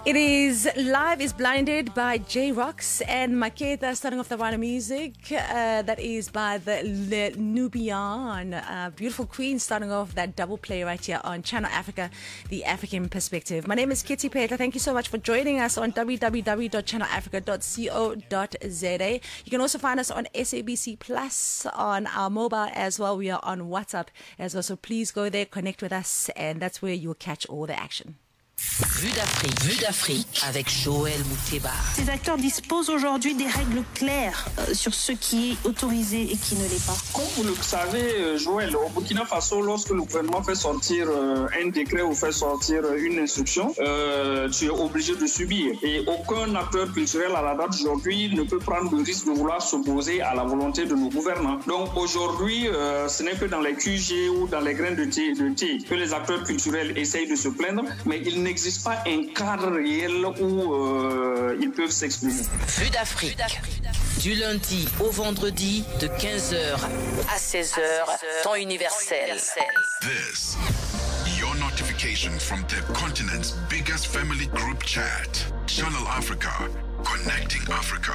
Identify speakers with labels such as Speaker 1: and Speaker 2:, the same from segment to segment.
Speaker 1: It is Live is Blinded by J Rocks and Maketa starting off the round of music. That is by the Le Nubian. Beautiful Queen starting off that double play right here on Channel Africa, the African perspective. My name is Kitty Peter. Thank you so much for joining us on www.channelafrica.co.za. You can also find us on SABC Plus on our mobile as well. We are on WhatsApp as well. So please go there, connect with us, and that's where you'll catch all the action.
Speaker 2: Vue d'Afrique avec Joël Mouteba.
Speaker 3: Ces acteurs disposent aujourd'hui des règles claires sur ce qui est autorisé et qui ne l'est pas.
Speaker 4: Comme vous le savez, Joël, au Burkina Faso, lorsque le gouvernement fait sortir un décret ou fait sortir une instruction, tu es obligé de subir. Et aucun acteur culturel à la date d'aujourd'hui ne peut prendre le risque de vouloir s'opposer à la volonté de nos gouvernants. Donc aujourd'hui, ce n'est que dans les QG ou dans les grains de thé que les acteurs culturels essayent de se plaindre, mais il n'existe pas un cadre réel où ils peuvent s'exprimer.
Speaker 2: Vue d'Afrique. Du lundi au vendredi de 15h à 16h, temps universel.
Speaker 5: This, your notification from the continent's biggest family group chat. Channel Africa, connecting Africa.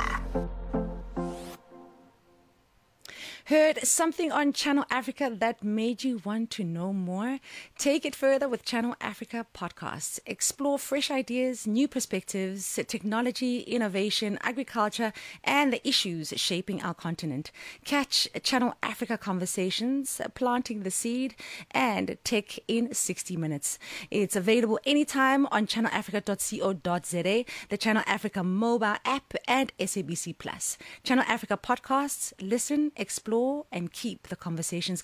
Speaker 1: Heard something on Channel Africa that made you want to know more? Take it further with Channel Africa podcasts. Explore fresh ideas, new perspectives, technology, innovation, agriculture, and the issues shaping our continent. Catch Channel Africa Conversations, Planting the Seed, and Tech in 60 Minutes. It's available anytime on channelafrica.co.za, the Channel Africa mobile app, and SABC Plus. Channel Africa podcasts. Listen, explore, and keep the conversations going.